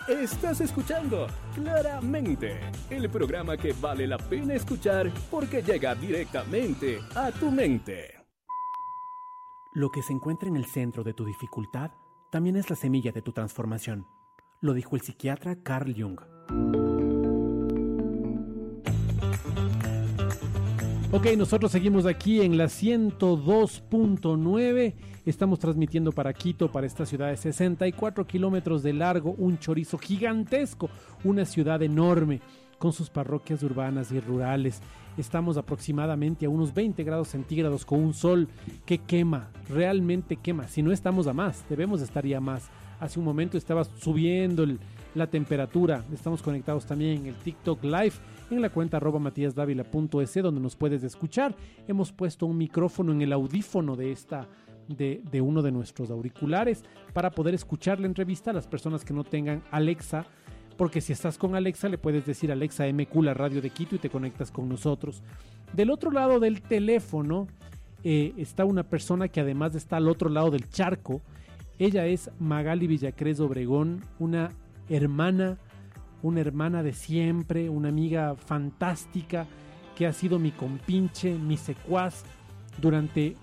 Estás escuchando Claramente, el programa que vale la pena escuchar porque llega directamente a tu mente. Lo que se encuentra en el centro de tu dificultad también es la semilla de tu transformación. Lo dijo el psiquiatra Carl Jung. Ok, nosotros seguimos aquí en la 102.9. Estamos transmitiendo para Quito, para esta ciudad de 64 kilómetros de largo, un chorizo gigantesco, una ciudad enorme, con sus parroquias urbanas y rurales. Estamos aproximadamente a unos 20 grados centígrados con un sol que quema, realmente quema. Si no estamos a más, debemos estar ya más. Hace un momento estaba subiendo la temperatura. Estamos conectados también en el TikTok Live, en la cuenta @matiasdavila.es, donde nos puedes escuchar. Hemos puesto un micrófono en el audífono de uno de nuestros auriculares para poder escuchar la entrevista a las personas que no tengan Alexa, porque si estás con Alexa le puedes decir Alexa MQ, la radio de Quito, y te conectas con nosotros. Del otro lado del teléfono está una persona que además está al otro lado del charco. Ella es Magali Villacrés Obregón, una hermana de siempre, una amiga fantástica que ha sido mi compinche, mi secuaz durante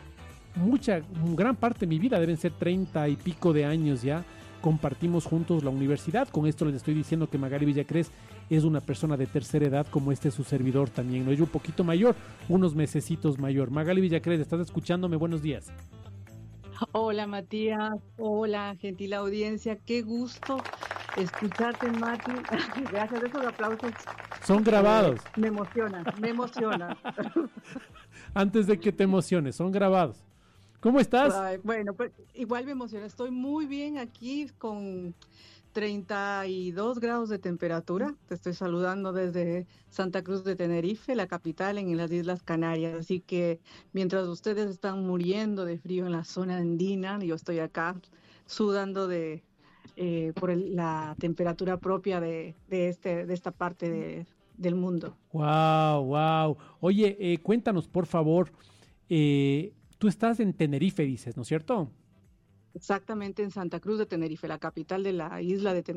gran parte de mi vida. Deben ser 30 y pico de años ya. Compartimos juntos la universidad. Con esto les estoy diciendo que Magali Villacrés es una persona de tercera edad, como su servidor también, ¿no? Es un poquito mayor, unos mesecitos mayor. Magali Villacrés, ¿estás escuchándome? Buenos días. Hola Matías, hola gentil audiencia, qué gusto escucharte, Mati. Gracias, esos aplausos son grabados. Me emocionan. Antes de que te emociones, son grabados. ¿Cómo estás? Ay, bueno, pues igual me emociona, estoy muy bien aquí con 32 grados de temperatura. Te estoy saludando desde Santa Cruz de Tenerife, la capital en las Islas Canarias. Así que mientras ustedes están muriendo de frío en la zona andina, yo estoy acá sudando por la temperatura propia de esta parte del mundo. Wow. Oye, cuéntanos por favor, tú estás en Tenerife, dices, ¿no es cierto? Exactamente, en Santa Cruz de Tenerife, la capital de la isla de Tenerife.